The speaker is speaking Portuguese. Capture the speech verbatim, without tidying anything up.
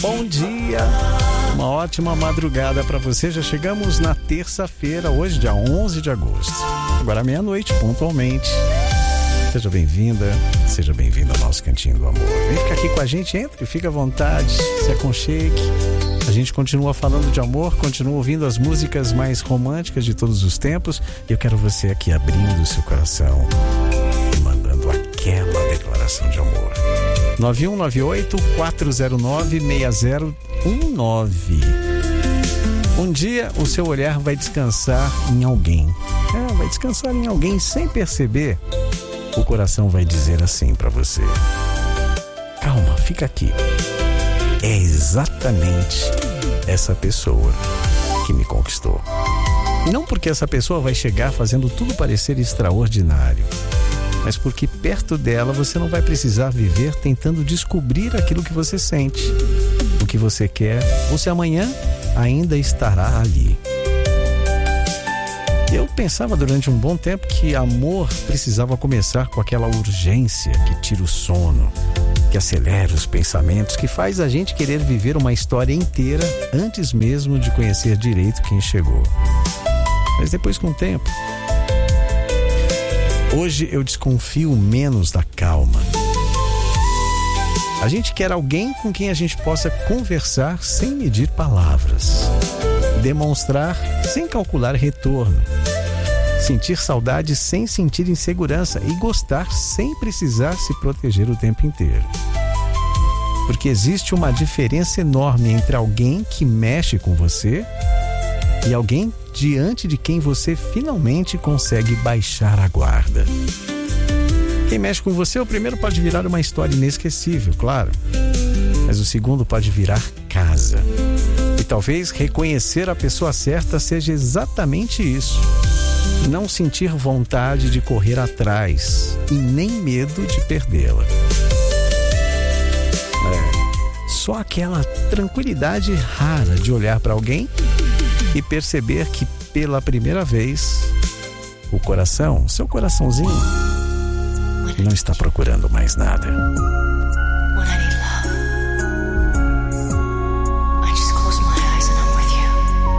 bom dia, uma ótima madrugada para você. Já chegamos na terça-feira, hoje dia onze de agosto, agora meia-noite pontualmente. Seja bem-vinda, seja bem-vindo ao nosso Cantinho do Amor. Vem ficar aqui com a gente, entre, fica à vontade, se aconchegue. A gente continua falando de amor, continua ouvindo as músicas mais românticas de todos os tempos. E eu quero você aqui abrindo o seu coração e mandando aquela declaração de amor. nove um nove oito, quatro zero nove, seis zero um nove. Um dia o seu olhar vai descansar em alguém. É, vai descansar em alguém sem perceber. O coração vai dizer assim pra você: calma, fica aqui. É exatamente essa pessoa que me conquistou. Não porque essa pessoa vai chegar fazendo tudo parecer extraordinário, mas porque perto dela você não vai precisar viver tentando descobrir aquilo que você sente, o que você quer, ou se amanhã ainda estará ali. Eu pensava durante um bom tempo que amor precisava começar com aquela urgência que tira o sono, que acelera os pensamentos, que faz a gente querer viver uma história inteira antes mesmo de conhecer direito quem chegou. Mas depois, com o tempo, hoje eu desconfio menos da calma. A gente quer alguém com quem a gente possa conversar sem medir palavras, demonstrar sem calcular retorno, sentir saudade sem sentir insegurança e gostar sem precisar se proteger o tempo inteiro. Porque existe uma diferença enorme entre alguém que mexe com você e alguém diante de quem você finalmente consegue baixar a guarda. Quem mexe com você, o primeiro pode virar uma história inesquecível, claro, mas o segundo pode virar casa. E talvez reconhecer a pessoa certa seja exatamente isso. Não sentir vontade de correr atrás e nem medo de perdê-la. É, só aquela tranquilidade rara de olhar para alguém e perceber que pela primeira vez o coração, seu coraçãozinho, não está procurando mais nada.